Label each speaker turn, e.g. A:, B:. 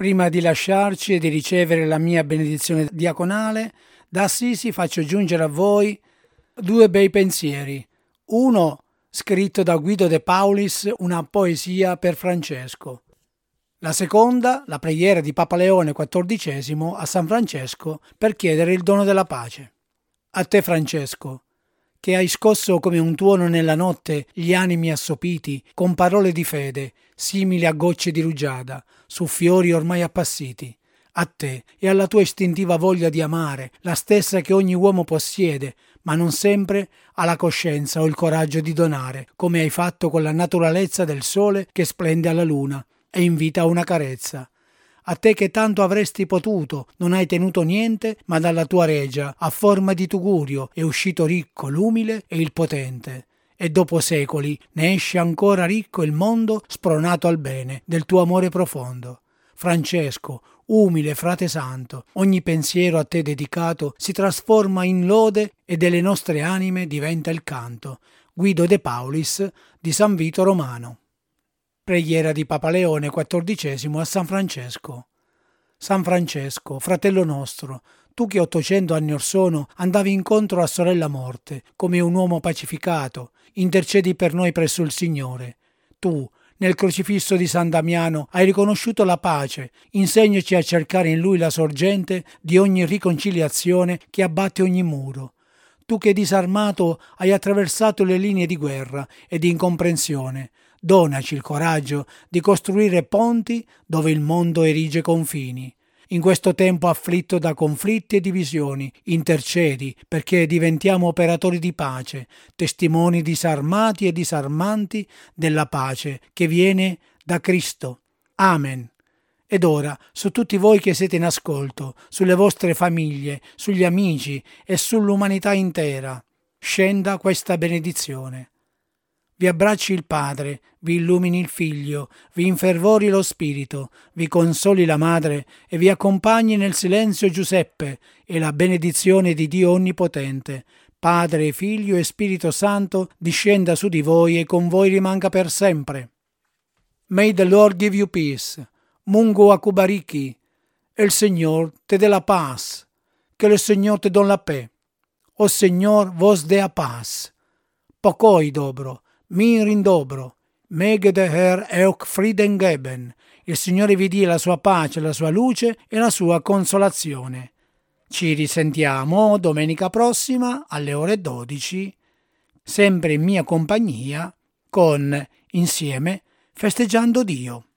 A: Prima di lasciarci e di ricevere la mia benedizione diaconale, da Assisi faccio giungere a voi due bei pensieri. Uno scritto da Guido De Paulis, una poesia per Francesco. La seconda, la preghiera di Papa Leone XIV a San Francesco per chiedere il dono della pace. A te, Francesco, che hai scosso come un tuono nella notte gli animi assopiti con parole di fede, simili a gocce di rugiada, su fiori ormai appassiti. A te e alla tua istintiva voglia di amare, la stessa che ogni uomo possiede, ma non sempre ha la coscienza o il coraggio di donare, come hai fatto con la naturalezza del sole che splende alla luna e invita a una carezza. A te che tanto avresti potuto, non hai tenuto niente, ma dalla tua regia, a forma di tugurio, è uscito ricco l'umile e il potente. E dopo secoli ne esce ancora ricco il mondo spronato al bene del tuo amore profondo. Francesco, umile frate santo, ogni pensiero a te dedicato si trasforma in lode e delle nostre anime diventa il canto. Guido De Paulis di San Vito Romano. Preghiera di Papa Leone XIV a San Francesco. San Francesco, fratello nostro, tu che 800 anni or sono andavi incontro a sorella morte, come un uomo pacificato, intercedi per noi presso il Signore. Tu, nel crocifisso di San Damiano, hai riconosciuto la pace, insegnaci a cercare in lui la sorgente di ogni riconciliazione che abbatte ogni muro. Tu che disarmato hai attraversato le linee di guerra e di incomprensione, donaci il coraggio di costruire ponti dove il mondo erige confini. In questo tempo afflitto da conflitti e divisioni, intercedi perché diventiamo operatori di pace, testimoni disarmati e disarmanti della pace che viene da Cristo. Amen. Ed ora, su tutti voi che siete in ascolto, sulle vostre famiglie, sugli amici e sull'umanità intera, scenda questa benedizione. Vi abbracci il Padre, vi illumini il Figlio, vi infervori lo Spirito, vi consoli la Madre e vi accompagni nel silenzio Giuseppe e la benedizione di Dio Onnipotente, Padre, Figlio e Spirito Santo, discenda su di voi e con voi rimanga per sempre. May the Lord give you peace. Mungu akubariki. El Señor te dé la paz. Que el Señor te donne la paix. O Señor vos dea paz. Pokoj dobro. Mir in dobro, Möge der Herr euch Frieden geben. Il Signore vi dia la sua pace, la sua luce e la sua consolazione. Ci risentiamo domenica prossima alle ore 12, sempre in mia compagnia, con Insieme Festeggiando Dio.